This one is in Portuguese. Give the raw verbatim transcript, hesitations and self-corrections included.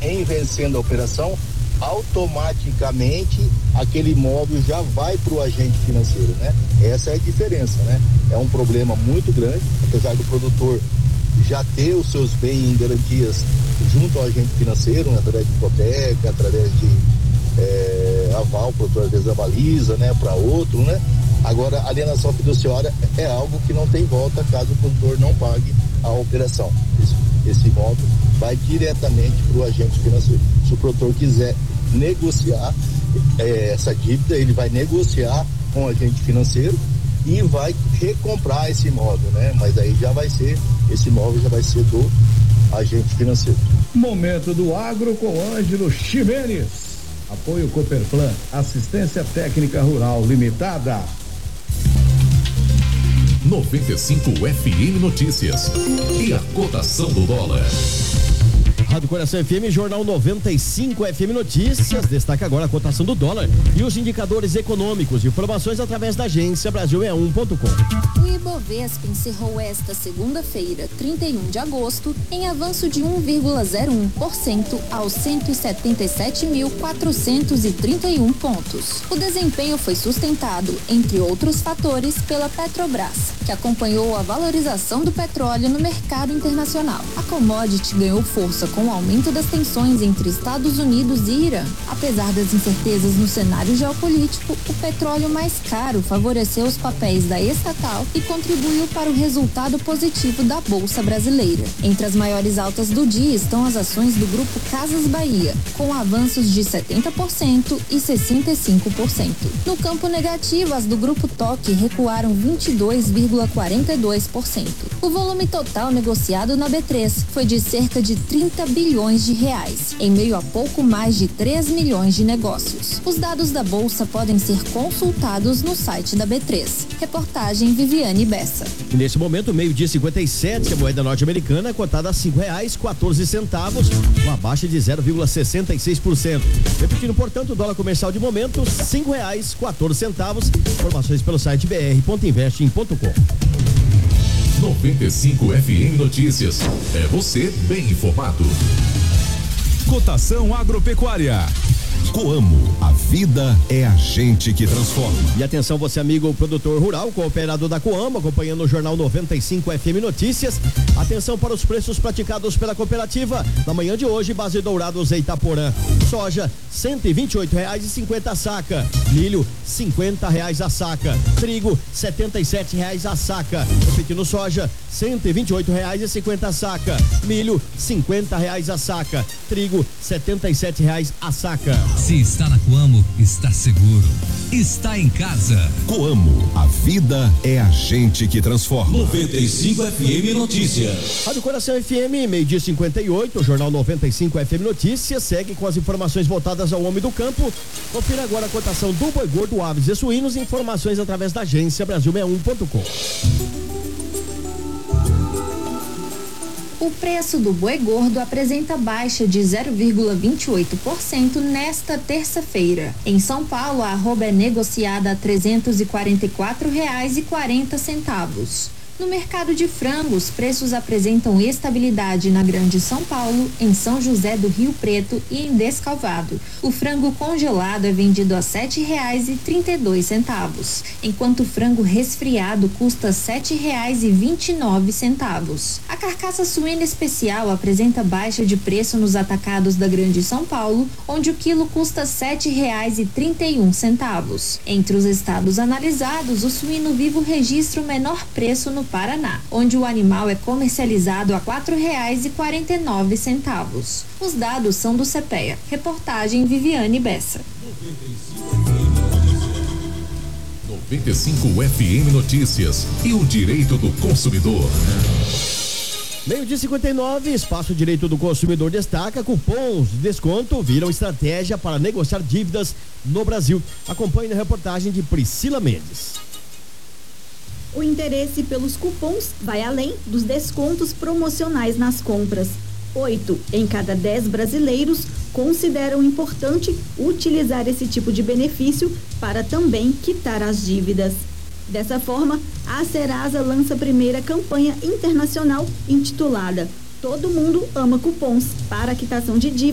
em vencendo a operação, automaticamente aquele imóvel já vai para o agente financeiro, né? Essa é a diferença, né? É um problema muito grande, apesar do produtor já ter os seus bens em garantias junto ao agente financeiro, né? Através de hipoteca, através de é, aval, o produtor às vezes avaliza, né? Para outro, né? Agora, a alienação fiduciária é algo que não tem volta caso o produtor não pague a operação. Esse, esse imóvel vai diretamente para o agente financeiro. Se o produtor quiser negociar é, essa dívida, ele vai negociar com o agente financeiro e vai recomprar esse imóvel, né? Mas aí já vai ser, esse imóvel já vai ser do agente financeiro. Momento do Agro com Ângelo Ximenes. Apoio Cooperplan, Assistência Técnica Rural Limitada. noventa e cinco F M Notícias e a cotação do dólar. Rádio Coração F M, Jornal noventa e cinco F M Notícias, destaca agora a cotação do dólar e os indicadores econômicos. Informações através da agência Brasil sessenta e um ponto com. O Ibovespa encerrou esta segunda-feira, trinta e um de agosto, em avanço de um vírgula zero um por cento aos cento e setenta e sete mil quatrocentos e trinta e um pontos. O desempenho foi sustentado, entre outros fatores, pela Petrobras, que acompanhou a valorização do petróleo no mercado internacional. A commodity ganhou força com o aumento das tensões entre Estados Unidos e Irã. Apesar das incertezas no cenário geopolítico, o petróleo mais caro favoreceu os papéis da estatal e contribuiu para o resultado positivo da Bolsa Brasileira. Entre as maiores altas do dia estão as ações do Grupo Casas Bahia, com avanços de setenta por cento e sessenta e cinco por cento. No campo negativo, as do Grupo Toque recuaram vinte e dois vírgula quarenta e dois por cento. O volume total negociado na B três foi de cerca de trinta bilhões de reais, em meio a pouco mais de três milhões de negócios. Os dados da Bolsa podem ser consultados no site da B três. Reportagem Viviane Bessa. E nesse momento, meio-dia cinquenta e sete, a moeda norte-americana é cotada a cinco reais e quatorze centavos, uma baixa de zero vírgula sessenta e seis por cento. Repetindo, portanto, o dólar comercial de momento, cinco reais e quatorze centavos. Informações pelo site b r ponto investing ponto com. noventa e cinco F M Notícias. É você bem informado. Cotação agropecuária. Coamo, a vida é a gente que transforma. E atenção você amigo produtor rural, cooperador da Coamo, acompanhando o Jornal noventa e cinco F M Notícias. Atenção para os preços praticados pela cooperativa. Na manhã de hoje, base Dourados e Itaporã. Soja, cento e vinte e oito reais e cinquenta a saca. Milho, cinquenta reais a saca. Trigo, setenta e sete reais a saca. Repetindo, soja, cento e vinte e oito reais e cinquenta a saca. Milho, cinquenta reais a saca. Trigo, setenta e sete reais a saca. Se está na Coamo, está seguro. Está em casa. Coamo, a vida é a gente que transforma. noventa e cinco F M Notícias. Rádio Coração F M, meio-dia cinquenta e oito, o Jornal noventa e cinco F M Notícias segue com as informações voltadas ao homem do campo. Confira agora a cotação do boi gordo, aves e suínos. Informações através da agência Brasil sessenta e um ponto com. O preço do boi gordo apresenta baixa de zero vírgula vinte e oito por cento nesta terça-feira. Em São Paulo, a arroba é negociada a trezentos e quarenta e quatro reais e quarenta centavos. No mercado de frango, os preços apresentam estabilidade na Grande São Paulo, em São José do Rio Preto e em Descalvado. O frango congelado é vendido a sete reais e trinta e dois centavos, enquanto o frango resfriado custa sete reais e vinte e nove centavos. A carcaça suína especial apresenta baixa de preço nos atacados da Grande São Paulo, onde o quilo custa sete reais e trinta e um centavos. Entre os estados analisados, o suíno vivo registra o menor preço no Paraná, onde o animal é comercializado a quatro reais e quarenta e nove centavos. Os dados são do CEPEA. Reportagem Viviane Bessa. noventa e cinco F M Notícias e o direito do consumidor. Meio-dia cinquenta e nove, Espaço Direito do Consumidor destaca: cupons de desconto viram estratégia para negociar dívidas no Brasil. Acompanhe na reportagem de Priscila Mendes. O interesse pelos cupons vai além dos descontos promocionais nas compras. Oito em cada dez brasileiros consideram importante utilizar esse tipo de benefício para também quitar as dívidas. Dessa forma, a Serasa lança a primeira campanha internacional intitulada Todo Mundo Ama Cupons para a quitação de dívidas